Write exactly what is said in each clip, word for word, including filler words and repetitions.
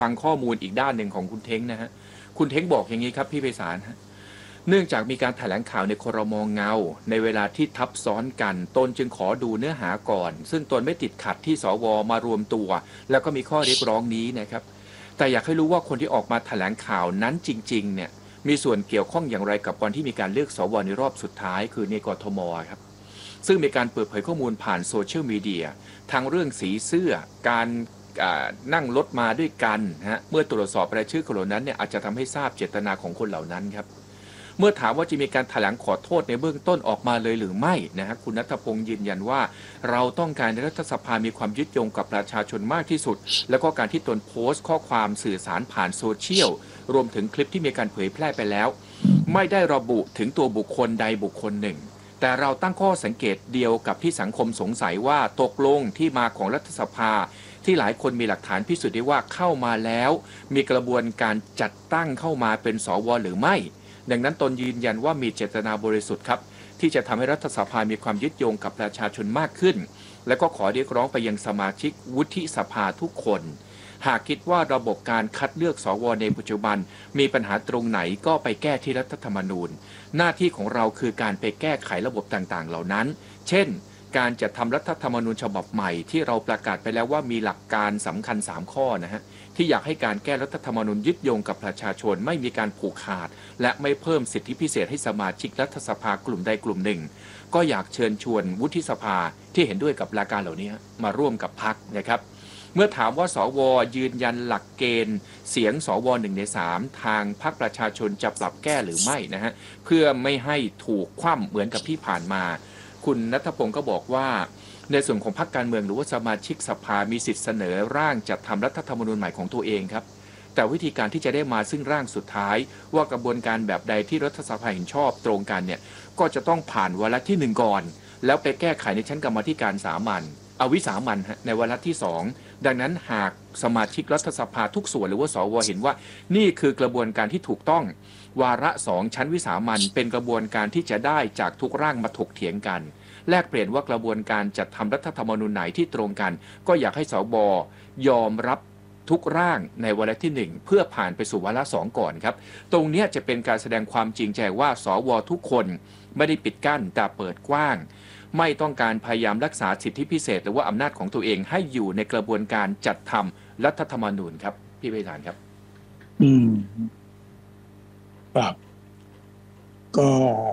ฟังข้อมูลอีกด้านหนึ่งของคุณเท้งนะฮะคุณเท้งบอกอย่างนี้ครับพี่ไพศาลฮะเนื่องจากมีการแถลงข่าวในครม.เงาในเวลาที่ทับซ้อนกันตนจึงขอดูเนื้อหาก่อนซึ่งตนไม่ติดขัดที่สวมารวมตัวแล้วก็มีข้อเรียกร้องนี้นะครับแต่อยากให้รู้ว่าคนที่ออกมาแถลงข่าวนั้นจริงๆเนี่ยมีส่วนเกี่ยวข้องอย่างไรกับวันที่มีการเลือกสวในรอบสุดท้ายคือในกทมครับซึ่งมีการเปิดเผยข้อมูลผ่านโซเชียลมีเดียทางเรื่องสีเสื้อการนั่งรถมาด้วยกันฮะเมื่อตรวจสอบรายชื่อคนเหล่านั้นเนี่ยอาจจะทำให้ทราบเจตนาของคนเหล่านั้นครับเมื่อถามว่าจะมีการแถลงขอโทษในเบื้องต้นออกมาเลยหรือไม่นะฮะคุณณัฐพงศ์ยืนยันว่าเราต้องการในรัฐสภามีความยึดโยงกับประชาชนมากที่สุดแล้วก็การที่ตนโพสต์ข้อความสื่อสารผ่านโซเชียลรวมถึงคลิปที่มีการเผยแพร่ไปแล้วไม่ได้ระบุถึงตัวบุคคลใดบุคคลหนึ่งแต่เราตั้งข้อสังเกตเดียวกับที่สังคมสงสัยว่าตกลงที่มาของรัฐสภาที่หลายคนมีหลักฐานพิสูจน์ได้ว่าเข้ามาแล้วมีกระบวนการจัดตั้งเข้ามาเป็นสวหรือไม่ดังนั้นตนยืนยันว่ามีเจตนาบริสุทธิ์ครับที่จะทำให้รัฐสภามีความยึดโยงกับประชาชนมากขึ้นและก็ขอเรียกร้องไปยังสมาชิกวุฒิสภาทุกคนหากคิดว่าระบบการคัดเลือกสวในปัจจุบันมีปัญหาตรงไหนก็ไปแก้ที่รัฐธรรมนูญหน้าที่ของเราคือการไปแก้ไขระบบต่างๆเหล่านั้นเช่นการจัดทำรัฐธรรมนูญฉบับใหม่ที่เราประกาศไปแล้วว่ามีหลักการสำคัญสามข้อนะฮะที่อยากให้การแก้รัฐธรรมนูญยึดโยงกับประชาชนไม่มีการผูกขาดและไม่เพิ่มสิทธิพิเศษให้สมาชิกรัฐสภากลุ่มใดกลุ่มหนึ่งก็อยากเชิญชวนวุฒิสภาที่เห็นด้วยกับหลักการเหล่านี้มาร่วมกับพรรคนะครับเมื่อถามว่าสวยืนยันหลักเกณฑ์เสียงสวหนึ่งในสามทางพรรคประชาชนจะปรับแก้หรือไม่นะฮะเพื่อไม่ให้ถูกคว่ำเหมือนกับที่ผ่านมาคุณณัฐพงศ์ก็บอกว่าในส่วนของพรรคการเมืองหรือว่าสมาชิกสภามีสิทธิเสนอร่างจัดทำรัฐธรรมนูญใหม่ของตัวเองครับแต่วิธีการที่จะได้มาซึ่งร่างสุดท้ายว่ากระบวนการแบบใดที่รัฐสภาเห็นชอบตรงกันเนี่ยก็จะต้องผ่านวาระที่หนึ่งก่อนแล้วไปแก้ไขในชั้นกรรมาธิการสามัญเอาวิสามัญในวาระที่สองดังนั้นหากสมาชิกรัฐสภาทุกส่วนหรือว่าสวเห็นว่านี่คือกระบวนการที่ถูกต้องวาระสองชั้นวิสามัญเป็นกระบวนการที่จะได้จากทุกร่างมาถกเถียงกันแลกเปลี่ยนว่ากระบวนการจัดทำรัฐธรรมนูญไหนที่ตรงกันก็อยากให้สวยอมรับทุกร่างในวาระที่หนึ่งเพื่อผ่านไปสู่วาระสองก่อนครับตรงนี้จะเป็นการแสดงความจริงใจว่าสวทุกคนไม่ได้ปิดกั้นแต่เปิดกว้างไม่ต้องการพยายามรักษาสิทธิพิเศษหรือว่าอำนาจของตัวเองให้อยู่ในกระบวนการจัดทำรัฐธรรมนูญครับพี่ไพศาลครับอืมครับก็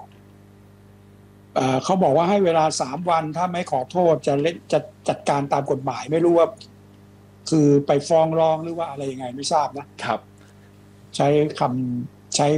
เขาบอกว่าให้เวลาสามวันถ้าไม่ขอโทษจะเล่นจะจัดการตามกฎหมายไม่รู้ว่าคือไปฟ้องร้องหรือว่าอะไรยังไงไม่ทราบนะครับใช้คำใช้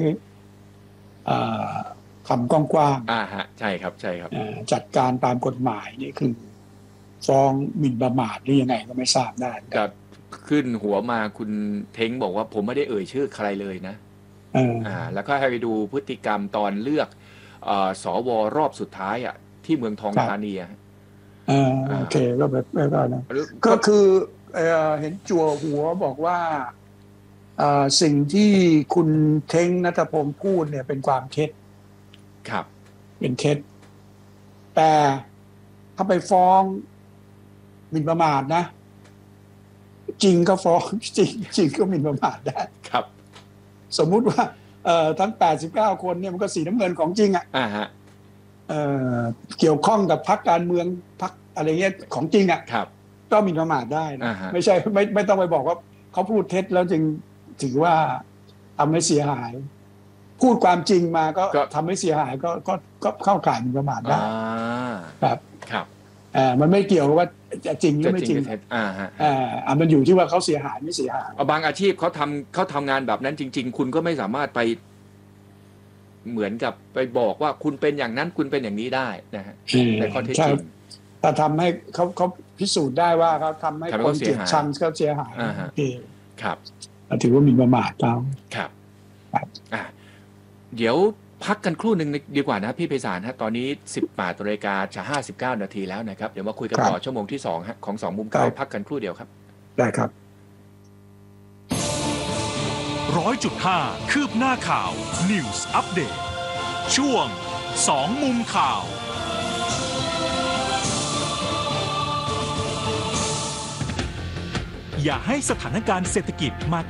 คำกว้างๆอ่าฮะใช่ครับใช่ครับจัดการตามกฎหมายนี่คือฟ้องหมิ่นประมาทหรือยังไงก็ไม่ทราบได้แต่ขึ้นหัวมาคุณเท้งบอกว่าผมไม่ได้เอ่ยชื่อใครเลยนะอ่าแล้วก็ให้ไปดูพฤติกรรมตอนเลือกสวรอบสุดท้ายอ่ะที่เมืองทองธานีอ่ะโอเคก็แบบแบบนั้นก็คือเห็นจั่วหัวบอกว่าสิ่งที่คุณเท้งณัฐพงศ์พูดเนี่ยเป็นความเท็จครับเป็นเท็จแต่ถ้าไปฟ้องหมิ่นประมาทนะจริงก็ฟ้องจริงจริงก็หมิ่นประมาทได้ครับสมมุติว่าเอ่อทั้งแปดสิบเก้าคนเนี่ยมันก็สีน้ำเงินของจริงอ่ะอ่าฮะเอ่อเกี่ยวข้องกับพรรคการเมืองพรรคอะไรเงี้ยของจริงอ่ะครับก็หมิ่นประมาทได้นะไม่ใช่ไม่ไม่ต้องไปบอกว่าเขาพูดเท็จแล้วจึงถือว่าทำให้เสียหายพูดความจริงมาก็ทำให้เสียหายก็ก็ก็เข้าข่ายหมิ่นประมาทได้ครับครับอ่ามันไม่เกี่ยวว่าจะจริงหรือไม่จริงอ่าฮะอ่ามันอยู่ที่ว่าเขาเสียหายไม่เสียหายบางอาชีพเขาทำเขาทำงานแบบนั้นจริงๆคุณก็ไม่สามารถไปเหมือนกับไปบอกว่าคุณเป็นอย่างนั้นคุณเป็นอย่างนี้ได้นะฮะในข้อเท็จจริงถ้าทำให้เขาเขาพิสูจน์ได้ว่าเขาทำให้คนเกลียดชังเขาเสียหายครับถือว่าหมิ่นประมาทเขาครับอ่าเดี๋ยวพักกันครู่หนึ่งดีกว่านะพี่ไพศาลฮะตอนนี้สิบแปดนาฬิกาจะห้าสิบเก้านาทีแล้วนะครับเดี๋ยวมาคุยกันต่อชั่วโมงที่สองฮะของสองมุมข่าวพักกันครู่เดียวครับได้ครับร้อยจุดห้าคืบหน้าข่าว News Update ช่วงสองมุมข่าวยอย่าให้สถานการณ์เศรษฐกิจมา